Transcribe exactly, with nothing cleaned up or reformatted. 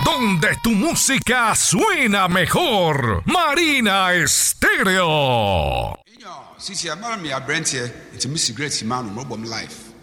donde tu música suena mejor. Marina Estéreo. Sisi, I'm not me a brand here. It's a cigarette man, robot life.